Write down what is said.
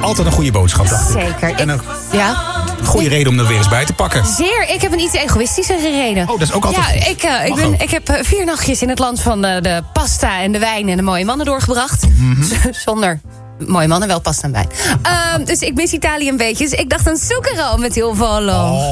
altijd een goede boodschap, dacht ik. Zeker. En een Ja? goede reden om er weer eens bij te pakken. Zeer. Ik heb een iets egoïstische reden. Oh, dat is ook altijd goed. Ja, ik heb 4 nachtjes in het land van de pasta en de wijn en de mooie mannen doorgebracht. Zonder mooie mannen, wel pasta en wijn. Dus ik mis Italië een beetje. Dus ik dacht een zucchero met heel veel